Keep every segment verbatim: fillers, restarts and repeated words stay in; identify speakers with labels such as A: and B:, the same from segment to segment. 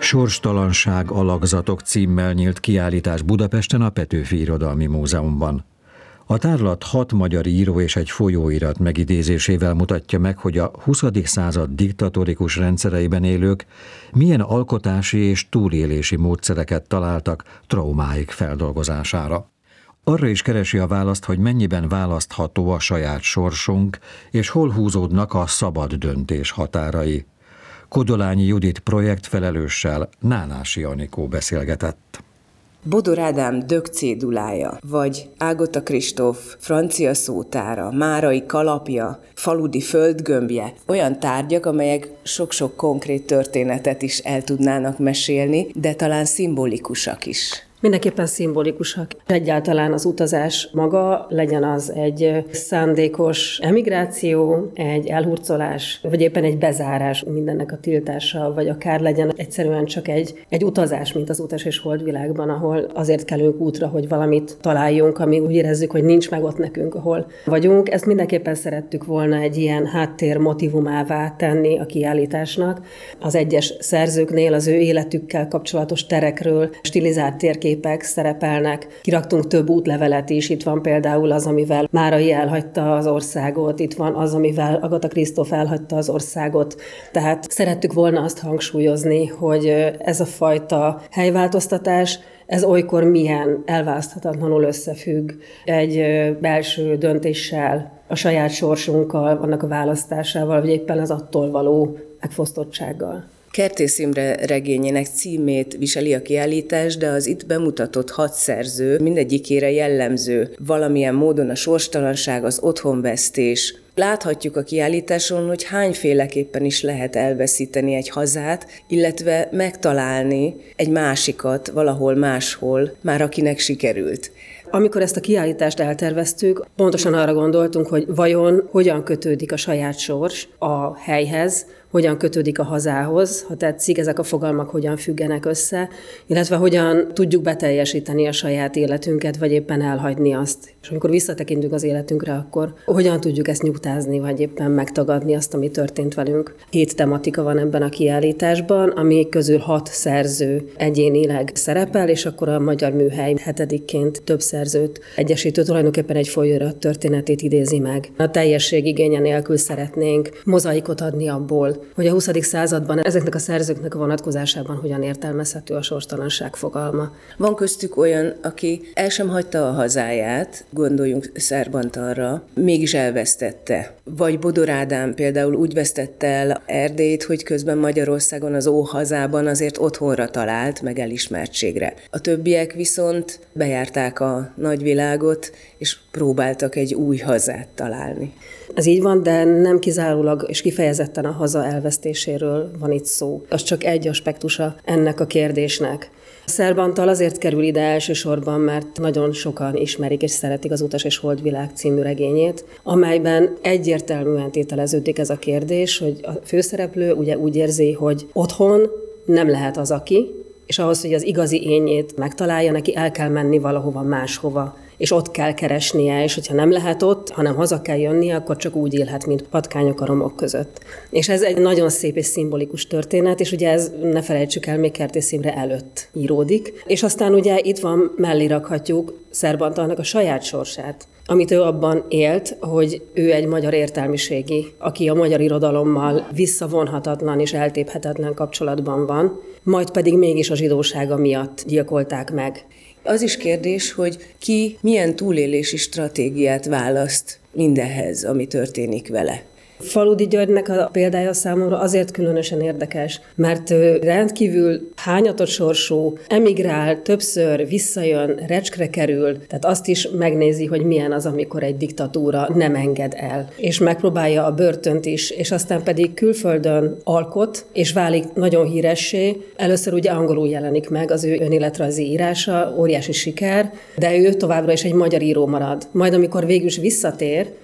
A: Sorstalanság alakzatok címmel nyílt kiállítás Budapesten a Petőfi Irodalmi Múzeumban. A tárlat hat magyar író és egy folyóirat megidézésével mutatja meg, hogy a huszadik század diktatórikus rendszereiben élők milyen alkotási és túlélési módszereket találtak traumáik feldolgozására. Arra is keresi a választ, hogy mennyiben választható a saját sorsunk, és hol húzódnak a szabad döntés határai. Kodolányi Judit projektfelelőssel Nánási Anikó beszélgetett.
B: Bodor Ádám dögcédulája, vagy Ágota Kristóf francia szótára, Márai kalapja, faludi földgömbje, olyan tárgyak, amelyek sok-sok konkrét történetet is el tudnának mesélni, de talán szimbolikusak is.
C: Mindenképpen szimbolikusak. Egyáltalán az utazás maga, legyen az egy szándékos emigráció, egy elhurcolás, vagy éppen egy bezárás, mindennek a tiltása, vagy akár legyen egyszerűen csak egy, egy utazás, mint az Utas és Holdvilágban, ahol azért kelünk útra, hogy valamit találjunk, ami úgy érezzük, hogy nincs meg ott nekünk, ahol vagyunk. Ezt mindenképpen szerettük volna egy ilyen háttér motivumává tenni a kiállításnak. Az egyes szerzőknél az ő életükkel kapcsolatos terekről stilizált térképek képek szerepelnek. Kiraktunk több útlevelet is, itt van például az, amivel Márai elhagyta az országot, itt van az, amivel Ágota Kristóf elhagyta az országot. Tehát szerettük volna azt hangsúlyozni, hogy ez a fajta helyváltoztatás, ez olykor milyen elválaszthatatlanul összefügg egy belső döntéssel, a saját sorsunkkal, annak a választásával, vagy éppen az attól való megfosztottsággal.
B: Kertész Imre regényének címét viseli a kiállítás, de az itt bemutatott hat szerző mindegyikére jellemző valamilyen módon a sorstalanság, az otthonvesztés. Láthatjuk a kiállításon, hogy hányféleképpen is lehet elveszíteni egy hazát, illetve megtalálni egy másikat valahol máshol, már akinek sikerült.
C: Amikor ezt a kiállítást elterveztük, pontosan arra gondoltunk, hogy vajon hogyan kötődik a saját sors a helyhez, hogyan kötődik a hazához, ha tetszik, ezek a fogalmak hogyan függenek össze, illetve hogyan tudjuk beteljesíteni a saját életünket, vagy éppen elhagyni azt. És amikor visszatekintünk az életünkre, akkor hogyan tudjuk ezt nyugtázni, vagy éppen megtagadni azt, ami történt velünk. Hét tematika van ebben a kiállításban, ami közül hat szerző egyénileg szerepel, és akkor a Magyar Műhely hetedikként több szerzőt egyesítő, tulajdonképpen egy folyóirat történetét idézi meg. A teljesség igénye nélkül szeretnénk mozaikot adni abból, hogy a huszadik században ezeknek a szerzőknek a vonatkozásában hogyan értelmezhető a sorstalanság fogalma.
B: Van köztük olyan, aki el sem hagyta a hazáját, gondoljunk Szerbantalra, mégis elvesztette. Vagy Bodor Ádám például úgy vesztette el Erdélyt, hogy közben Magyarországon az óhazában azért otthonra talált, meg elismertségre. A többiek viszont bejárták a nagyvilágot, és próbáltak egy új hazát találni.
C: Ez így van, de nem kizárólag és kifejezetten a haza elvesztéséről van itt szó. Az csak egy aspektusa ennek a kérdésnek. Szerbantal azért kerül ide elsősorban, mert nagyon sokan ismerik és szeretik az Utas és Holdvilág című regényét, amelyben egyértelműen tételeződik ez a kérdés, hogy a főszereplő ugye úgy érzi, hogy otthon nem lehet az aki, és ahhoz, hogy az igazi énjét megtalálja, neki el kell menni valahova máshova, és ott kell keresnie, és hogyha nem lehet ott, hanem haza kell jönnie, akkor csak úgy élhet, mint patkányok a romok között. És ez egy nagyon szép és szimbolikus történet, és ugye ez, ne felejtsük el, még Kertész Imre előtt íródik. És aztán ugye itt van, mellé rakhatjuk Szerbantalnak a saját sorsát, amit ő abban élt, hogy ő egy magyar értelmiségi, aki a magyar irodalommal visszavonhatatlan és eltéphetetlen kapcsolatban van, majd pedig mégis a zsidósága miatt gyilkolták meg.
B: Az is kérdés, hogy ki milyen túlélési stratégiát választ mindehhez, ami történik vele.
C: Faludi Györgynek a példája számomra azért különösen érdekes, mert ő rendkívül hányatott sorsú, emigrál, többször visszajön, recskre kerül, tehát azt is megnézi, hogy milyen az, amikor egy diktatúra nem enged el. És megpróbálja a börtönt is, és aztán pedig külföldön alkot, és válik nagyon híressé. Először ugye angolul jelenik meg az ő önéletrajzi írása, óriási siker, de ő továbbra is egy magyar író marad. Majd amikor végül is visszatér,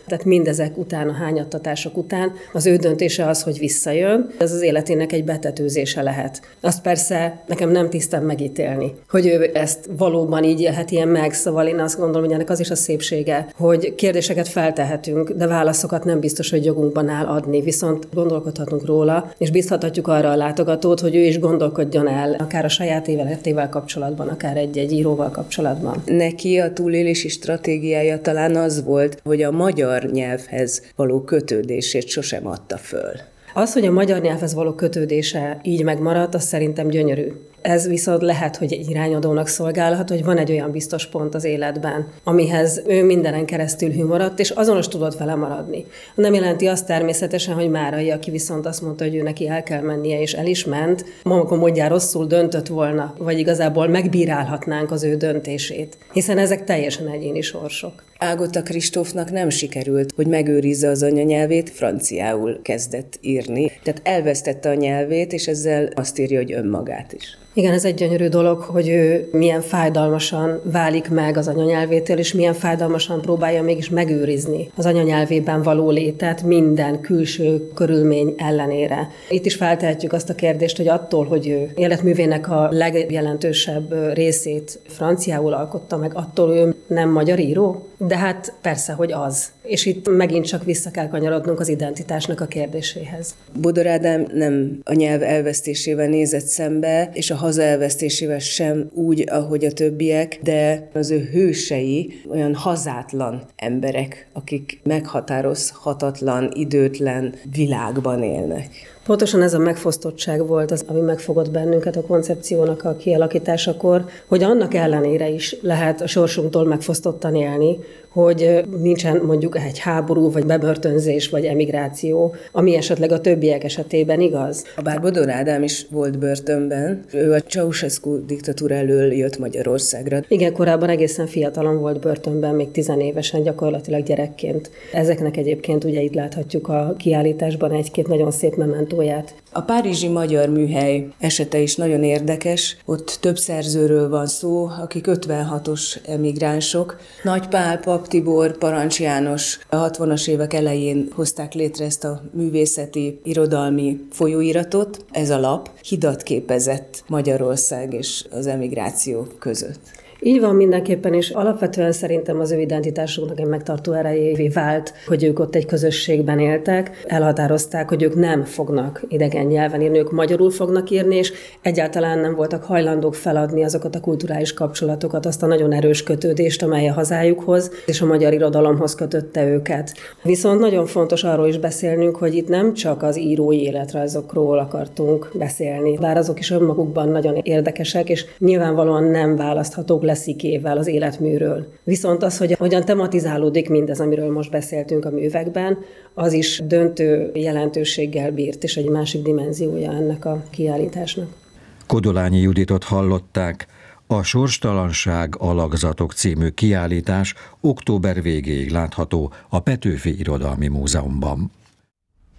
C: Tehát mindezek után, a hányattatások után az ő döntése az, hogy visszajön. Ez az életének egy betetőzése lehet. Azt persze nekem nem tisztem megítélni, hogy ő ezt valóban így élheti meg. Szóval én azt gondolom, hogy ennek az is a szépsége, hogy kérdéseket feltehetünk, de válaszokat nem biztos, hogy jogunkban áll adni. Viszont gondolkodhatunk róla, és bízhatjuk arra a látogatót, hogy ő is gondolkodjon el, akár a saját életével kapcsolatban, akár egy-egy íróval kapcsolatban.
B: Neki a túlélési stratégiája talán az volt, hogy a magyar nyelvhez való kötődését sosem adta föl.
C: Az, hogy a magyar nyelvhez való kötődése így megmaradt, az szerintem gyönyörű. Ez viszont lehet, hogy egy irányadónak szolgálhat, hogy van egy olyan biztos pont az életben, amihez ő mindenen keresztül hű maradt, és azonos tudott vele maradni. Nem jelenti azt természetesen, hogy Márai, aki viszont azt mondta, hogy ő neki el kell mennie, és el is ment, maga módján rosszul döntött volna, vagy igazából megbírálhatnánk az ő döntését, hiszen ezek teljesen egyéni sorsok.
B: Ágota Kristófnak nem sikerült, hogy megőrizze az anyanyelvét, franciául kezdett írni. Tehát elvesztette a nyelvét, és ezzel azt írja, hogy önmagát is.
C: Igen, ez egy gyönyörű dolog, hogy ő milyen fájdalmasan válik meg az anyanyelvétől, és milyen fájdalmasan próbálja mégis megőrizni az anyanyelvében való létet minden külső körülmény ellenére. Itt is feltehetjük azt a kérdést, hogy attól, hogy ő életművének a legjelentősebb részét franciául alkotta meg, attól ő nem magyar író? De hát persze, hogy az. És itt megint csak vissza kell kanyarodnunk az identitásnak a kérdéséhez.
B: Bodor Ádám nem a nyelv elvesztésével nézett szembe, és a haza elvesztésével sem úgy, ahogy a többiek, de az ő hősei olyan hazátlan emberek, akik meghatározhatatlan, időtlen világban élnek.
C: Pontosan ez a megfosztottság volt az, ami megfogott bennünket a koncepciónak a kialakításakor, hogy annak ellenére is lehet a sorsunktól megfosztottan élni, hogy nincsen mondjuk egy háború, vagy bebörtönzés, vagy emigráció, ami esetleg a többiek esetében igaz.
B: Bár Bodor Ádám is volt börtönben, ő a Ceausescu diktatúra elől jött Magyarországra.
C: Igen, korábban egészen fiatalon volt börtönben, még tizenévesen, gyakorlatilag gyerekként. Ezeknek egyébként ugye itt láthatjuk a kiállításban egy-két nagyon szép mementóját.
B: A párizsi magyar műhely esete is nagyon érdekes. Ott több szerzőről van szó, akik ötvenhatos emigránsok. Nagy Pál, Pap Tibor, Parancs János a hatvanas évek elején hozták létre ezt a művészeti, irodalmi folyóiratot. Ez a lap hidat képezett Magyarország és az emigráció között.
C: Így van mindenképpen, és alapvetően szerintem az ő identitásuknak egy megtartó erejévé vált, hogy ők ott egy közösségben éltek, elhatározták, hogy ők nem fognak idegen nyelven írni, ők magyarul fognak írni, és egyáltalán nem voltak hajlandók feladni azokat a kulturális kapcsolatokat, azt a nagyon erős kötődést, amely a hazájukhoz és a magyar irodalomhoz kötötte őket. Viszont nagyon fontos arról is beszélnünk, hogy itt nem csak az írói életrajzokról akartunk beszélni, bár azok is önmagukban nagyon érdekesek, és nyilvánvalóan nem választhatók leszikével az életműről. Viszont az, hogy hogyan tematizálódik mindez, amiről most beszéltünk a művekben, az is döntő jelentőséggel bírt, és egy másik dimenziója ennek a kiállításnak.
A: Kodolányi Juditot hallották. A Sorstalanság alakzatok című kiállítás október végéig látható a Petőfi Irodalmi Múzeumban.